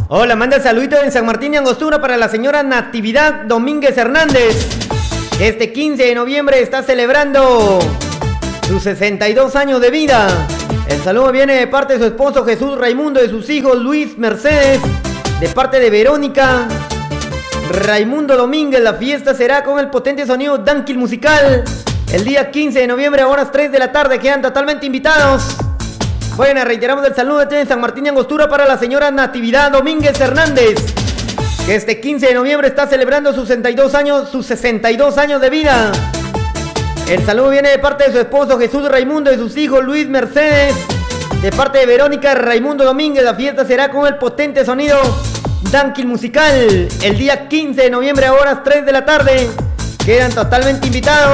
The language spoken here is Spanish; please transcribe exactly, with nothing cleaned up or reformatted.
Hola, manda el saludito en San Martín de Angostura para la señora Natividad Domínguez Hernández. Este quince de noviembre está celebrando sus sesenta y dos años de vida. El saludo viene de parte de su esposo Jesús Raimundo, de sus hijos Luis, Mercedes, de parte de Verónica, Raimundo Domínguez. La fiesta será con el potente sonido Dankil Musical. El día quince de noviembre a horas tres de la tarde. Quedan totalmente invitados. Bueno, reiteramos el saludo de San Martín de Angostura para la señora Natividad Domínguez Hernández, que este quince de noviembre está celebrando sus sesenta y dos años, sus sesenta y dos años de vida. El saludo viene de parte de su esposo Jesús Raimundo, de sus hijos Luis, Mercedes, de parte de Verónica, Raimundo Domínguez. La fiesta será con el potente sonido Dankil Musical. El día quince de noviembre a horas tres de la tarde. Quedan totalmente invitados.